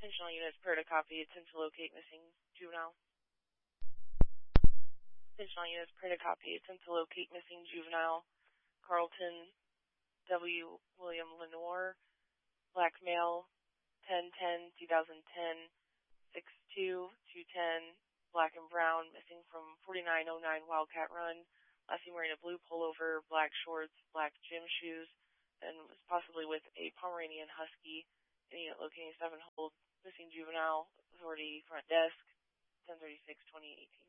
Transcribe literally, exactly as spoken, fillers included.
Attention all units, per to copy, attempt to locate missing juvenile. Attention all units, per to copy, attempt to locate missing juvenile. Carlton W. William Lenore, black male, ten ten twenty ten, six two two ten, black and brown, missing from forty-nine oh nine Wildcat Run. Last seen wearing a blue pullover, black shorts, black gym shoes, and was possibly with a Pomeranian Husky. Unit locating seven hold, missing juvenile, authority front desk, ten thirty-six twenty eighteen.